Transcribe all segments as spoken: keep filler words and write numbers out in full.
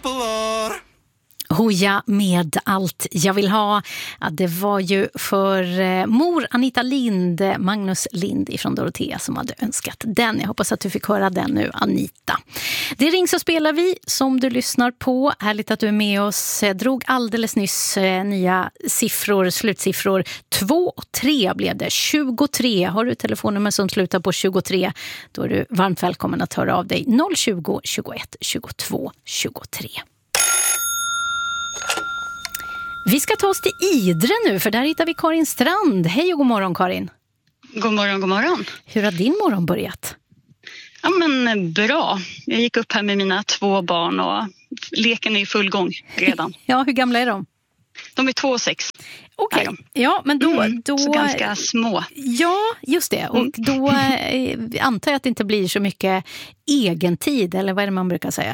Unpopular. Hoja med allt jag vill ha. Ja, det var ju för eh, mor Anita Lind, Magnus Lind ifrån Dorotea som hade önskat den. Jag hoppas att du fick höra den nu, Anita. Det ring så spelar vi som du lyssnar på. Härligt att du är med oss. Jag drog alldeles nyss eh, nya siffror, slutsiffror. Två och tre blev det. tjugotre. Har du ett telefonnummer som slutar på tjugotre, då är du varmt välkommen att höra av dig. noll tjugo, tjugoett, tjugotvå, tjugotre. Vi ska ta oss till Idre nu, för där hittar vi Karin Strand. Hej och god morgon, Karin. God morgon, god morgon. Hur har din morgon börjat? Ja, men bra. Jag gick upp här med mina två barn och leken är i full gång redan. Ja, hur gamla är de? De är två och sex. Okej, okay. Ja, men då, mm, då... Så ganska små. Ja, just det. Och då eh, antar jag att det inte blir så mycket egentid, eller vad är det man brukar säga?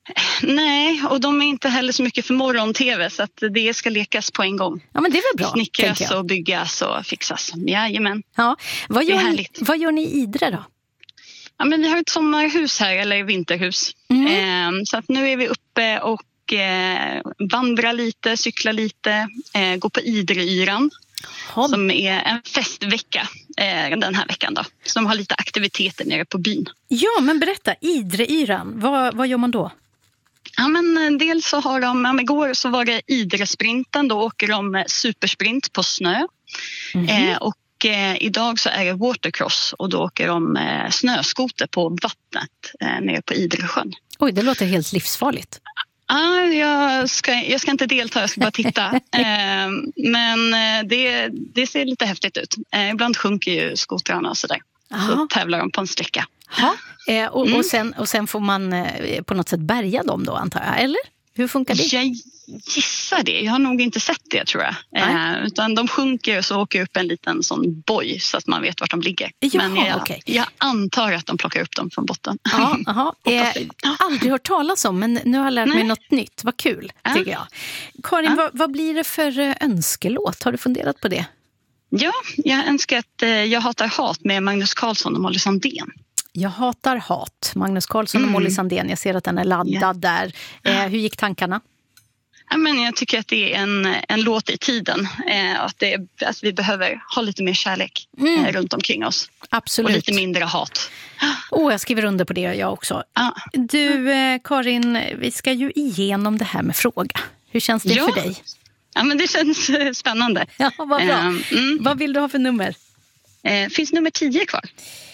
Nej, och de är inte heller så mycket för morgon-tv, så att det ska lekas på en gång. Ja, men det är väl bra. Snickras och byggas och fixas. Jajamän. Ja. Vad gör ni, vad gör ni i Idre då? Ja, men vi har ett sommarhus här, eller vinterhus. Mm. Eh, så att nu är vi uppe och eh, vandrar lite, cyklar lite, eh, går på Idreyran. Ja. Som är en festvecka eh, den här veckan då. Så de har lite aktiviteter nere på byn. Ja, men berätta, Idreyran, vad, vad gör man då? Ja, men dels så har de, ja, igår så var det Idresprinten, då åker de supersprint på snö. Mm-hmm. Eh, och eh, idag så är det watercross och då åker de eh, snöskoter på vattnet eh, nere på Idresjön. Oj, det låter helt livsfarligt. Ah, jag, ska, jag ska inte delta, jag ska bara titta. eh, men det, det ser lite häftigt ut. Eh, ibland sjunker ju skotrarna och sådär. Aha. Så tävlar de på en sträcka. Eh, och, mm. och, sen, och sen får man eh, på något sätt bärga dem då, antar jag, eller? Hur funkar det? Jag gissar det. Jag har nog inte sett det, tror jag. Eh, utan de sjunker och så åker upp en liten sån boj så att man vet vart de ligger. Jaha, Men jag, okay. jag antar att de plockar upp dem från botten. Ja, aha. eh, aldrig hört talas om, men nu har jag lärt mig Nej. något nytt. Vad kul, ja. tycker jag. Karin, ja. vad, vad blir det för önskelåt? Har du funderat på det? Ja, jag önskar att eh, Jag hatar hat med Magnus Carlsson och Molly Sandén. Jag hatar hat. Magnus Carlsson och mm. Molly Sandén. Jag ser att den är laddad yeah. där. Eh, hur gick tankarna? Ja, men jag tycker att det är en, en låt i tiden. Eh, att, det är, att vi behöver ha lite mer kärlek mm. eh, runt omkring oss. Absolut. Och lite mindre hat. Oh, jag skriver under på det, jag också. Ah. Du, eh, Karin, vi ska ju igenom det här med fråga. Hur känns det ja. för dig? Ja, men det känns spännande. Ja, vad bra. Eh, mm. Vad vill du ha för nummer? Eh, finns nummer tio kvar?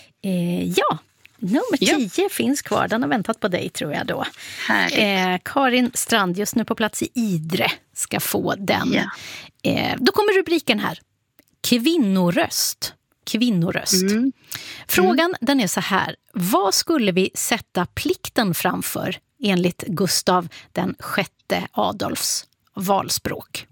Eh, ja. Nummer tio ja. finns kvar. Den har väntat på dig, tror jag då. Eh, Karin Strand, just nu på plats i Idre, ska få den. Ja. Eh, då kommer rubriken här. Kvinnoröst. Kvinnoröst. Mm. Frågan mm. den är så här. Vad skulle vi sätta plikten framför enligt Gustav den sjätte Adolfs valspråk?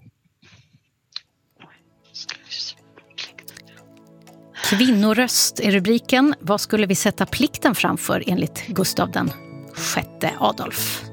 Kvinnoröst är rubriken. Vad skulle vi sätta plikten framför enligt Gustav den sjätte Adolf?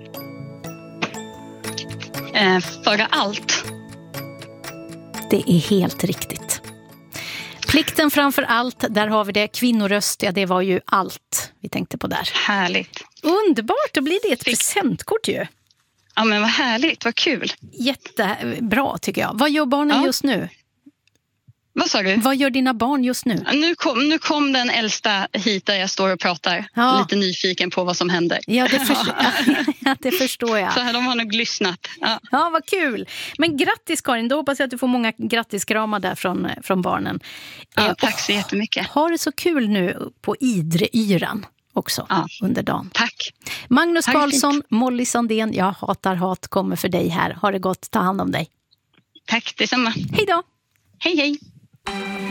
Eh, föra allt. Det är helt riktigt. Plikten framför allt, där har vi det. Kvinnoröst, ja, det var ju allt vi tänkte på där. Härligt. Underbart, då blir det ett presentkort ju. Ja, men vad härligt, vad kul. Jättebra tycker jag. Vad gör barnen ja. just nu? Vad sa du? Vad gör dina barn just nu? Nu kom, nu kom den äldsta hit där jag står och pratar. Ja. Lite nyfiken på vad som händer. Ja, det, förstår, ja, det förstår jag. Så de har nog lyssnat. Ja. ja, vad kul. Men grattis Karin, då hoppas jag att du får många grattiskramar där från, från barnen. Ja, tack så jättemycket. Ha det så kul nu på Idreyran också ja. under dagen. Tack. Magnus tack Carlsson, fint. Molly Sandén, jag hatar hat, kommer för dig här. Ha det gott, ta hand om dig. Tack, detsamma. Hej då. Hej, hej.